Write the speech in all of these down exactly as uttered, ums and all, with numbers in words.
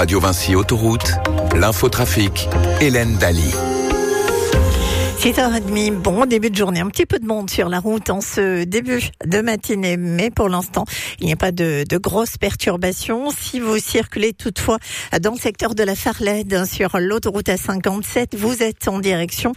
Radio Vinci Autoroute, l'infotrafic, Hélène Daly. six heures trente, bon début de journée, un petit peu de monde sur la route en ce début de matinée, mais pour l'instant, il n'y a pas de, de grosses perturbations. Si vous circulez toutefois dans le secteur de la Farlède sur l'autoroute A cinquante-sept, vous êtes en direction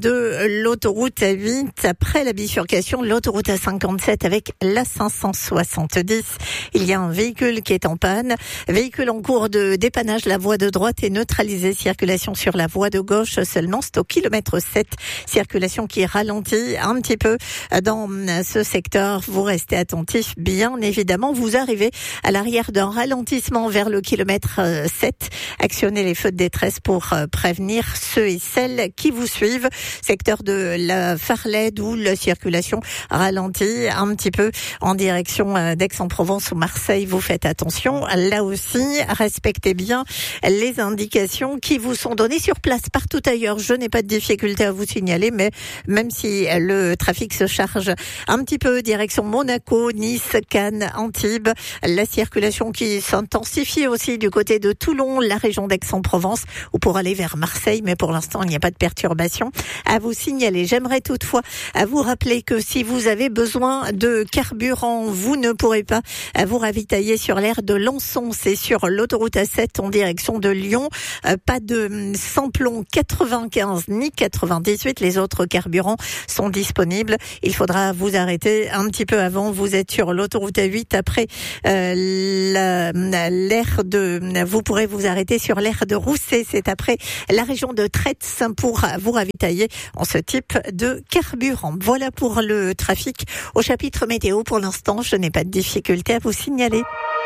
de l'autoroute A huit après la bifurcation de l'autoroute A cinquante-sept avec la cinq cent soixante-dix. Il y a un véhicule qui est en panne, véhicule en cours de dépannage, la voie de droite est neutralisée, circulation sur la voie de gauche seulement, c'est au kilomètre sept. Circulation qui ralentit un petit peu dans ce secteur. Vous restez attentifs, bien évidemment. Vous arrivez à l'arrière d'un ralentissement vers le kilomètre sept. Actionnez les feux de détresse pour prévenir ceux et celles qui vous suivent. Secteur de la Farlède où la circulation ralentit un petit peu en direction d'Aix-en-Provence ou Marseille. Vous faites attention. Là aussi, respectez bien les indications qui vous sont données sur place. Partout ailleurs, je n'ai pas de difficulté à vous signaler, mais même si le trafic se charge un petit peu direction Monaco, Nice, Cannes, Antibes, la circulation qui s'intensifie aussi du côté de Toulon, la région d'Aix-en-Provence ou pour aller vers Marseille, mais pour l'instant il n'y a pas de perturbation à vous signaler. J'aimerais toutefois à vous rappeler que si vous avez besoin de carburant, vous ne pourrez pas vous ravitailler sur l'aire de Lançon, c'est sur l'autoroute A sept en direction de Lyon. Pas de samplon quatre-vingt-quinze ni quatre-vingt-dix-huit. Les autres carburants sont disponibles. Il faudra vous arrêter un petit peu avant. Vous êtes sur l'autoroute A huit après euh, la, l'aire de. Vous pourrez vous arrêter sur l'aire de Rousset. C'est après la région de Traits pour vous ravitailler en ce type de carburant. Voilà pour le trafic. Au chapitre météo, pour l'instant, je n'ai pas de difficulté à vous signaler.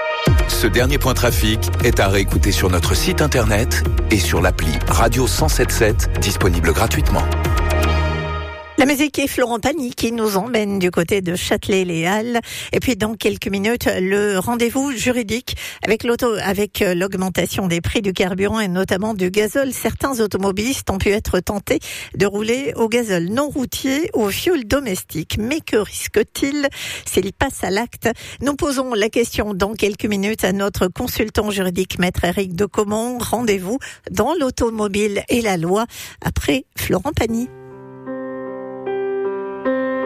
Ce dernier point trafic est à réécouter sur notre site internet et sur l'appli Radio cent soixante-dix-sept, disponible gratuitement. La musique est Florent Pagny qui nous emmène du côté de Châtelet-Les Halles. Et puis dans quelques minutes, le rendez-vous juridique avec l'auto, avec l'augmentation des prix du carburant et notamment du gazole. Certains automobilistes ont pu être tentés de rouler au gazole non routier ou au fioul domestique. Mais que risque-t-il s'il passe à l'acte? Nous posons la question dans quelques minutes à notre consultant juridique, maître Éric Decomont. Rendez-vous dans l'automobile et la loi après Florent Pagny.